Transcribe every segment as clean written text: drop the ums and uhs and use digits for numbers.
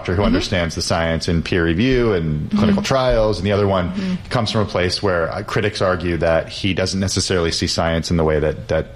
doctor who understands the science and peer review and clinical trials, and the other one comes from a place where critics argue that he doesn't necessarily see science in the way that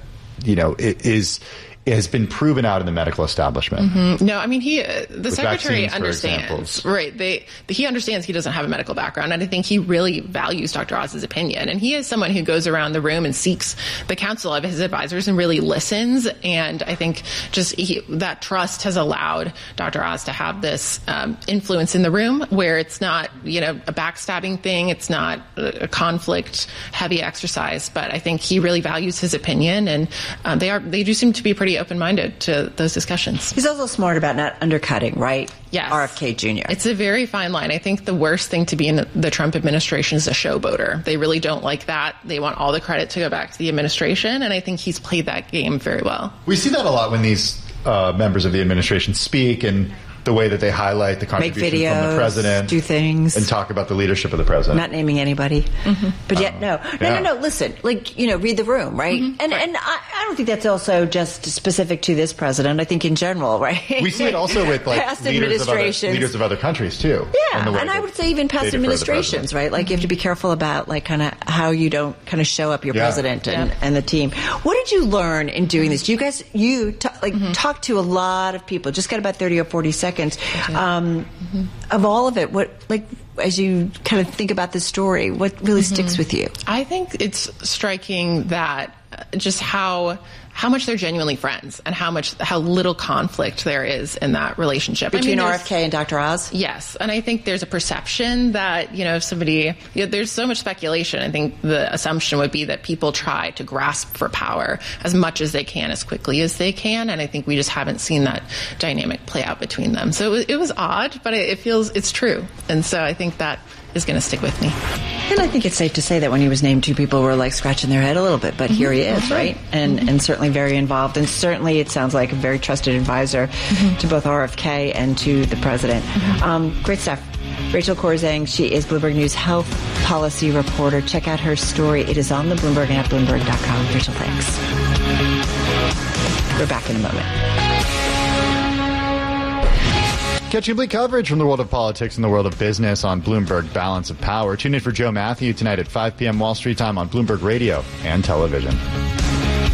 it has been proven out in the medical establishment. No, I mean, the secretary understands, right? He understands he doesn't have a medical background, and I think he really values Dr. Oz's opinion. And he is someone who goes around the room and seeks the counsel of his advisors and really listens. And I think that trust has allowed Dr. Oz to have this influence in the room where it's not, a backstabbing thing. It's not a conflict-heavy exercise. But I think he really values his opinion, and they do seem to be pretty open-minded to those discussions. He's also smart about not undercutting, right? Yes. RFK Jr. It's a very fine line. I think the worst thing to be in the Trump administration is a showboater. They really don't like that. They want all the credit to go back to the administration, and I think he's played that game very well. We see that a lot when these members of the administration speak, and the way that they highlight the contribution videos, from the president, do things, and talk about the leadership of the president. Not naming anybody, but yet no. Listen, read the room, right? And I don't think that's also just specific to this president. I think in general, right? We see it also with past leaders of other countries too. Yeah, and I would say even past administrations, right? Like you have to be careful about kind of how you don't kind of show up your president and the team. What did you learn in doing this? You talked to a lot of people. Just got about 30 or 40 seconds. Of all of it, as you kind of think about this story, what really sticks with you? I think it's striking that just how much they're genuinely friends and how little conflict there is in that relationship. Between RFK and Dr. Oz? Yes. And I think there's a perception that, if somebody, there's so much speculation. I think the assumption would be that people try to grasp for power as much as they can, as quickly as they can. And I think we just haven't seen that dynamic play out between them. So it was odd, but it's true. And so I think that is going to stick with me. And I think it's safe to say that when he was named, two people were scratching their head a little bit, but here he is, right? And certainly very involved. And certainly it sounds like a very trusted advisor to both RFK and to the president. Great stuff. Rachel Corzang, she is Bloomberg News health policy reporter. Check out her story. It is on the Bloomberg app, Bloomberg.com. Rachel, thanks. We're back in a moment. Catching complete coverage from the world of politics and the world of business on Bloomberg Balance of Power. Tune in for Joe Matthew tonight at 5 p.m. Wall Street time on Bloomberg Radio and television.